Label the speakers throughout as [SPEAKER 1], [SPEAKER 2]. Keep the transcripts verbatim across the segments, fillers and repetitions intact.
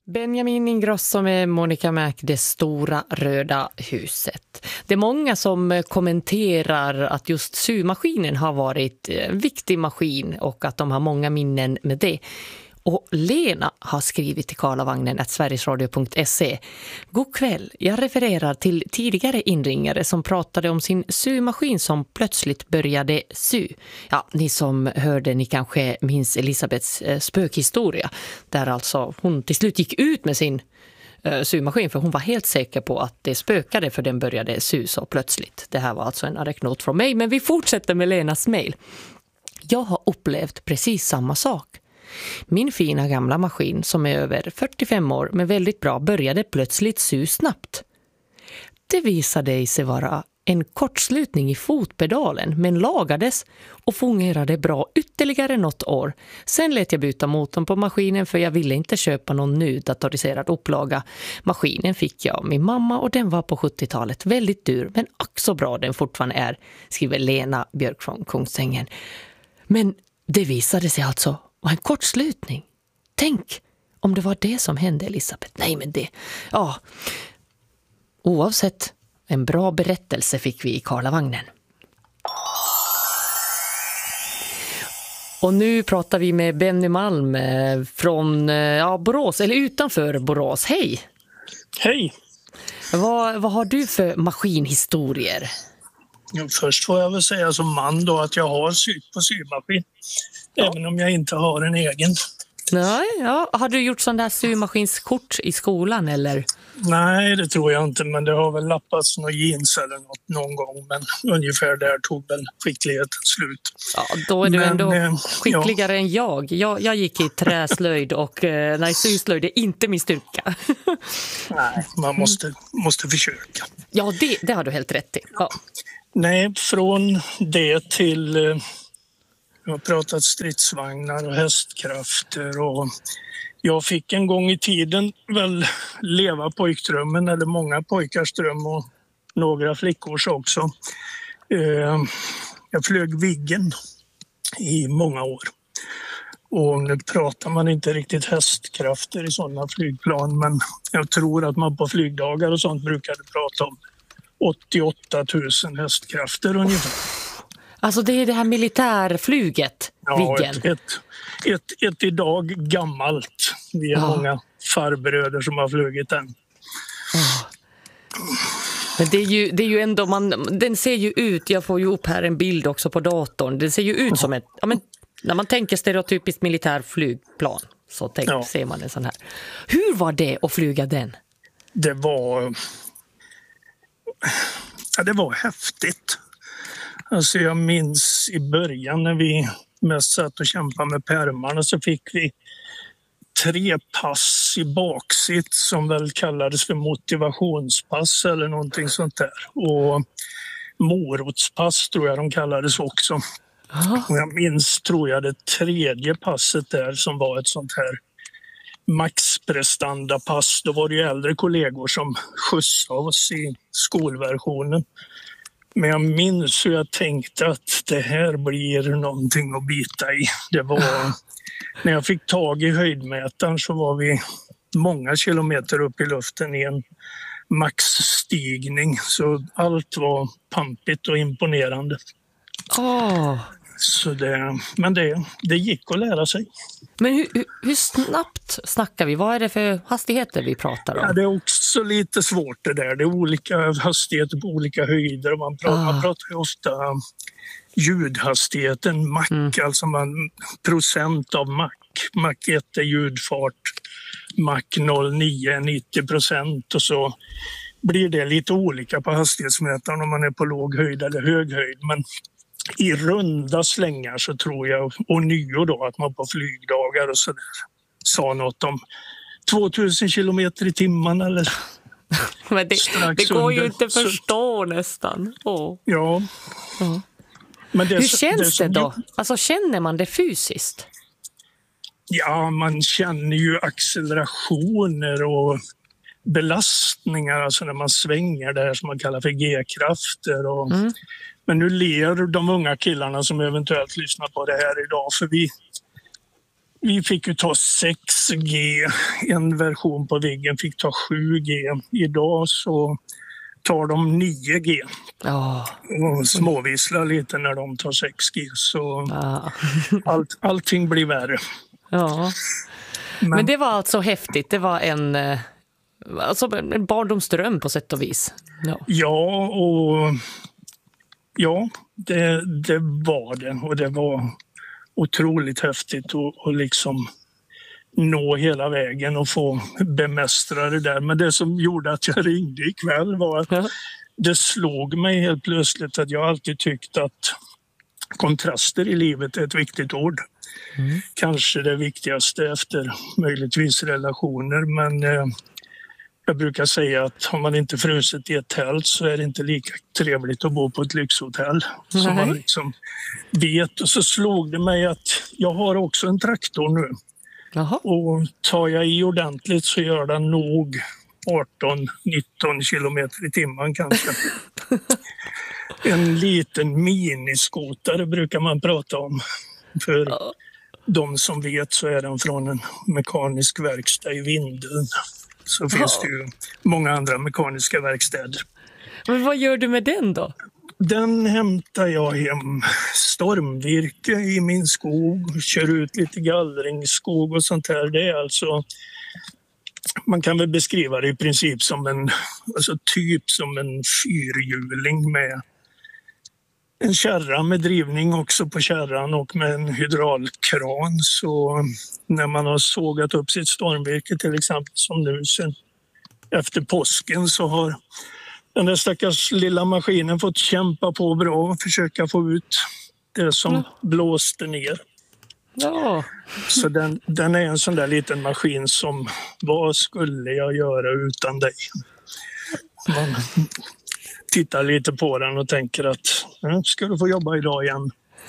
[SPEAKER 1] Benjamin Ingrosso med Monica Mac, Det stora röda huset. Det är många som kommenterar att just symaskinen har varit en viktig maskin och att de har många minnen med det. Och Lena har skrivit till karlavagnen at sverigesradio punkt se. God kväll, jag refererar till tidigare inringare som pratade om sin symaskin som plötsligt började sy. Ja, ni som hörde, ni kanske minns Elisabeths eh, spökhistoria. Där alltså hon till slut gick ut med sin eh, symaskin för hon var helt säker på att det spökade för den började sy så plötsligt. Det här var alltså en anekdot från mig, men vi fortsätter med Lenas mejl. Jag har upplevt precis samma sak. Min fina gamla maskin som är över fyrtiofem år men väldigt bra började plötsligt sy snabbt. Det visade sig vara en kortslutning i fotpedalen men lagades och fungerade bra ytterligare något år. Sen lät jag byta motorn på maskinen för jag ville inte köpa någon ny datoriserad upplaga. Maskinen fick jag av min mamma och den var på sjuttiotalet väldigt dyr men också bra den fortfarande är, skriver Lena Björk från Kungsängen. Men det visade sig alltså och en kortslutning. Tänk om det var det som hände, Elisabeth. Nej, men det... Ja. Oavsett, en bra berättelse fick vi i karlavagnen. Och nu pratar vi med Benny Malm från ja, Borås, eller utanför Borås. Hej!
[SPEAKER 2] Hej!
[SPEAKER 1] Vad, vad har du för maskinhistorier?
[SPEAKER 2] Ja, först får jag väl säga som man då att jag har sytt på symaskin. Ja. Även om jag inte har en egen.
[SPEAKER 1] Nej, ja. Har du gjort sån där symaskinskort i skolan eller?
[SPEAKER 2] Nej, det tror jag inte, men det har väl lappats någon jeans eller något någon gång. Men ungefär där tog väl skickligheten slut.
[SPEAKER 1] Ja, då är du men, ändå
[SPEAKER 2] eh,
[SPEAKER 1] skickligare ja. än jag. jag. Jag gick i träslöjd och eh, nej, syslöjd är inte min styrka.
[SPEAKER 2] Nej, man måste, måste försöka.
[SPEAKER 1] Ja, det, det har du helt rätt i. Ja.
[SPEAKER 2] Nej, från det till... Eh, jag har pratat stridsvagnar och hästkrafter och jag fick en gång i tiden väl leva pojkdrömmen, eller många pojkars dröm och några flickors också. Jag flög Viggen i många år och nu pratar man inte riktigt hästkrafter i sådana flygplan, men jag tror att man på flygdagar och sånt brukade prata om åttioåtta tusen hästkrafter ungefär.
[SPEAKER 1] Alltså det är det här militärflyget,
[SPEAKER 2] ja,
[SPEAKER 1] Viggen.
[SPEAKER 2] Ett, ett, ett, ett idag gammalt. Vi är ja. många farbröder som har flugit den.
[SPEAKER 1] Oh. Men det är ju, det är ju ändå, man, den ser ju ut, jag får ju upp här en bild också på datorn. Den ser ju ut som ett, ja, men, när man tänker stereotypiskt militärflygplan så tänk, ja. ser man en sån här. Hur var det att flyga den?
[SPEAKER 2] Det var, ja, det var häftigt. Alltså jag minns i början när vi mest satt och kämpade med pärmarna så fick vi tre pass i baksitt som väl kallades för motivationspass eller någonting sånt där. Och morotspass tror jag de kallades också. Aha. Och jag minns tror jag det tredje passet där som var ett sånt här maxprestandapass. Då var det ju äldre kollegor som skjutsade oss i skolversionen. Men jag minns hur jag tänkte att det här blir någonting att bita i. Det var, när jag fick tag i höjdmätaren så var vi många kilometer upp i luften i en maxstigning. Så allt var pampigt och imponerande.
[SPEAKER 1] Oh.
[SPEAKER 2] Så det, men det, det gick att lära sig.
[SPEAKER 1] Men hur, hur, hur snabbt snackar vi? Vad är det för hastigheter vi pratar om?
[SPEAKER 2] Ja, det är också lite svårt det där. Det är olika hastigheter på olika höjder. Man pratar, ah. man pratar ju ofta ljudhastigheten, Mach, mm. alltså man, procent av Mach. Mach ett är ljudfart, Mach noll komma nio är nittio procent och så blir det lite olika på hastighetsmätaren om man är på låg höjd eller hög höjd. Men i runda slängar så tror jag, och nio då, att man på flygdagar och så där sa något om tvåtusen kilometer i timmen eller
[SPEAKER 1] men det, det går
[SPEAKER 2] under.
[SPEAKER 1] ju inte att förstå så, nästan. Oh.
[SPEAKER 2] Ja.
[SPEAKER 1] Oh.
[SPEAKER 2] Men det,
[SPEAKER 1] hur känns det, det då?
[SPEAKER 2] Ju,
[SPEAKER 1] alltså känner man det fysiskt?
[SPEAKER 2] Ja, man känner ju accelerationer och belastningar, alltså när man svänger det här som man kallar för G-krafter och mm. Men nu ler de unga killarna som eventuellt lyssnar på det här idag, för vi, vi fick ju ta sex G. En version på Viggen fick ta sju G. Idag så tar de nio G.
[SPEAKER 1] Ja.
[SPEAKER 2] Och småvisslar lite när de tar sex G. Så
[SPEAKER 1] Ja.
[SPEAKER 2] allt, allting blir värre.
[SPEAKER 1] Ja. Men, Men det var alltså häftigt. Det var en, eh, alltså en barndomsdröm på sätt och vis. Ja,
[SPEAKER 2] ja och ja, det, det var det. Och det var otroligt häftigt att, att liksom nå hela vägen och få bemästra det där. Men det som gjorde att jag ringde ikväll var att
[SPEAKER 1] Ja.
[SPEAKER 2] det slog mig helt plötsligt att jag alltid tyckt att kontraster i livet är ett viktigt ord.
[SPEAKER 1] Mm.
[SPEAKER 2] Kanske det viktigaste efter möjligtvis relationer, men eh, jag brukar säga att har man inte frusit i ett tält så är det inte lika trevligt att bo på ett lyxhotell.
[SPEAKER 1] Nej.
[SPEAKER 2] Som man liksom vet. Och så slog det mig att jag har också en traktor nu.
[SPEAKER 1] Jaha.
[SPEAKER 2] Och tar jag i ordentligt så gör den nog arton nitton kilometer i timmen kanske. En liten miniskotare brukar man prata om. För
[SPEAKER 1] Ja.
[SPEAKER 2] de som vet så är den från en mekanisk verkstad i Vindeln. Så finns det ju många andra mekaniska verkstäder.
[SPEAKER 1] Men vad gör du med den då?
[SPEAKER 2] Den hämtar jag hem stormvirke i min skog, kör ut lite gallringsskog och sånt här. Det är alltså, man kan väl beskriva det i princip som en, alltså typ som en fyrhjuling med en kärra med drivning också på kärran och med en hydraulkran. Så när man har sågat upp sitt stormvirke till exempel som nu sen efter påsken så har den där stackars lilla maskinen fått kämpa på bra och försöka få ut det som
[SPEAKER 1] Mm.
[SPEAKER 2] blåste ner.
[SPEAKER 1] Ja.
[SPEAKER 2] Så den, den är en sån där liten maskin som, vad skulle jag göra utan dig? Man tittar lite på den och tänker att ja, ska du få jobba idag igen?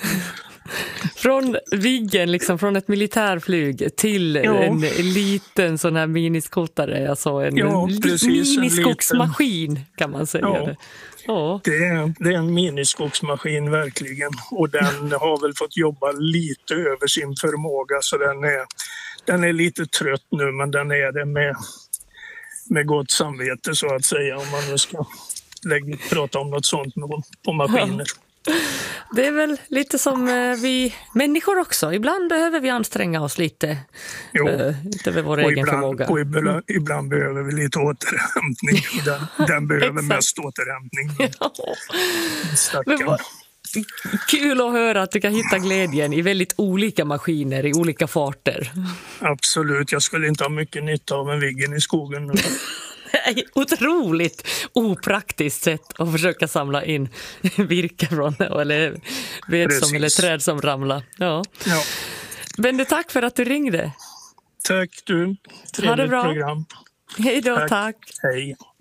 [SPEAKER 1] Från Viggen, liksom från ett militärflyg till
[SPEAKER 2] Ja.
[SPEAKER 1] en liten sån här miniskotare, alltså en
[SPEAKER 2] Ja,
[SPEAKER 1] li-
[SPEAKER 2] precis, en
[SPEAKER 1] miniskogsmaskin kan man säga.
[SPEAKER 2] Ja.
[SPEAKER 1] Det. Ja.
[SPEAKER 2] Det är, det är en miniskogsmaskin verkligen och den har väl fått jobba lite över sin förmåga så den är, den är lite trött nu men den är det med, med gott samvete så att säga om man nu ska lägga, prata om något sånt med, på maskiner.
[SPEAKER 1] Det är väl lite som eh, vi människor också. Ibland behöver vi anstränga oss lite
[SPEAKER 2] Jo.
[SPEAKER 1] eh, utöver vår
[SPEAKER 2] Och
[SPEAKER 1] egen
[SPEAKER 2] ibland,
[SPEAKER 1] förmåga.
[SPEAKER 2] och ibland, ibland behöver vi lite återhämtning. Den, den behöver
[SPEAKER 1] Exakt.
[SPEAKER 2] mest återhämtning.
[SPEAKER 1] Ja. Men
[SPEAKER 2] Stackarn.
[SPEAKER 1] vad kul att höra att du kan hitta glädjen i väldigt olika maskiner i olika farter.
[SPEAKER 2] Absolut, jag skulle inte ha mycket nytta av en Viggen i skogen nu.
[SPEAKER 1] Nej, otroligt opraktiskt sätt att försöka samla in virke från eller ved som,
[SPEAKER 2] Precis.
[SPEAKER 1] eller träd som ramlar. Ja.
[SPEAKER 2] Ja.
[SPEAKER 1] Men du, tack för att du ringde.
[SPEAKER 2] Tack du,
[SPEAKER 1] Ha det
[SPEAKER 2] trevligt
[SPEAKER 1] bra.
[SPEAKER 2] program.
[SPEAKER 1] Hej då,
[SPEAKER 2] Tack.
[SPEAKER 1] tack.
[SPEAKER 2] Hej.